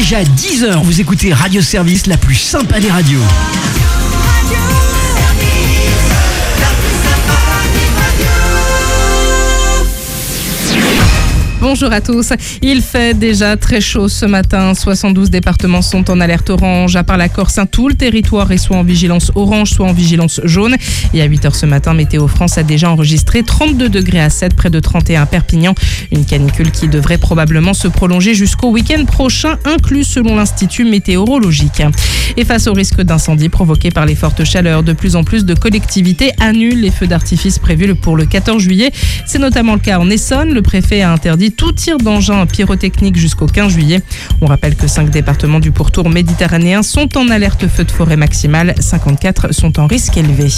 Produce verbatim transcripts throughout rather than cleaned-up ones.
Déjà dix heures, vous écoutez Radio Service, la plus sympa des radios. Bonjour à tous. Il fait déjà très chaud ce matin. soixante-douze départements sont en alerte orange. À part la Corse, tout le territoire est soit en vigilance orange, soit en vigilance jaune. Et à huit heures ce matin, Météo France a déjà enregistré trente-deux degrés à sept, près de trente et un à Perpignan. Une canicule qui devrait probablement se prolonger jusqu'au week-end prochain, inclus selon l'Institut météorologique. Et face au risque d'incendie provoqué par les fortes chaleurs, de plus en plus de collectivités annulent les feux d'artifice prévus pour le quatorze juillet. C'est notamment le cas en Essonne. Le préfet a interdit tout tir d'engin pyrotechnique jusqu'au quinze juillet. On rappelle que cinq départements du pourtour méditerranéen sont en alerte feu de forêt maximale, cinquante-quatre sont en risque élevé.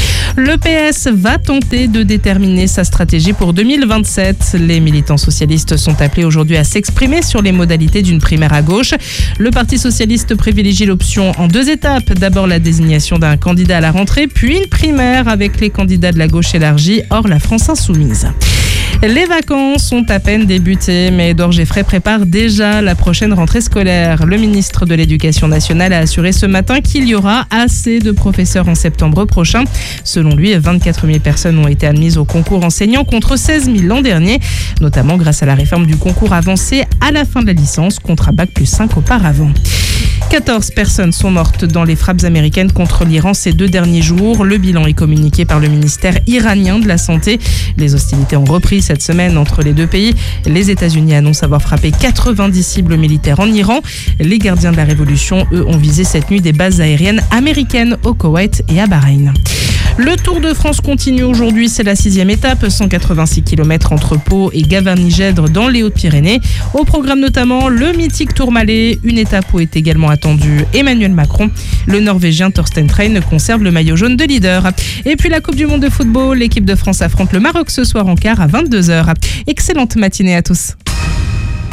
Le P S va tenter de déterminer sa stratégie pour deux mille vingt-sept. Les militants socialistes sont appelés aujourd'hui à s'exprimer sur les modalités d'une primaire à gauche. Le Parti socialiste privilégie l'option en deux étapes. D'abord la désignation d'un candidat à la rentrée, puis une primaire avec les candidats de la gauche élargie, hors la France insoumise. Les vacances ont à peine débuté, mais Édouard Geffray prépare déjà la prochaine rentrée scolaire. Le ministre de l'Éducation nationale a assuré ce matin qu'il y aura assez de professeurs en septembre prochain. Selon lui, vingt-quatre mille personnes ont été admises au concours enseignant contre seize mille l'an dernier, notamment grâce à la réforme du concours avancé à la fin de la licence contre bac plus cinq auparavant. quatorze personnes sont mortes dans les frappes américaines contre l'Iran ces deux derniers jours. Le bilan est communiqué par le ministère iranien de la Santé. Les hostilités ont repris cette semaine entre les deux pays. Les États-Unis annoncent avoir frappé quatre-vingt-dix cibles militaires en Iran. Les gardiens de la révolution, eux, ont visé cette nuit des bases aériennes américaines au Koweït et à Bahreïn. Le Tour de France continue aujourd'hui, c'est la sixième étape, cent quatre-vingt-six kilomètres entre Pau et Gavarnie-Gèdre dans les Hautes-Pyrénées. Au programme notamment le mythique Tourmalet, une étape où est également attendu Emmanuel Macron. Le Norvégien Thorsten Train conserve le maillot jaune de leader. Et puis la Coupe du Monde de football, l'équipe de France affronte le Maroc ce soir en quart à vingt-deux heures. Excellente matinée à tous.